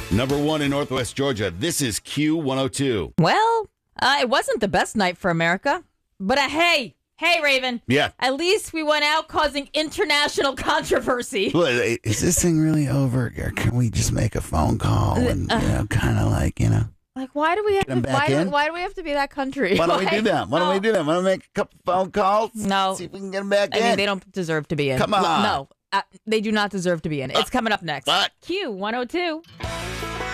Number 1 in Northwest Georgia. This is Q102. Well, it wasn't the best night for America. But hey, Raven. Yeah. At least we went out causing international controversy. Well, is this thing really over? Or can we just make a phone call and, kind of like, Like, why do we have to? Why do we have to be that country? Why don't we do that? Why don't we do that? Want to make a couple phone calls? No. See if we can get them back in. I mean, they don't deserve to be in. Come on. No, they do not deserve to be in. It's coming up next. What? Q102.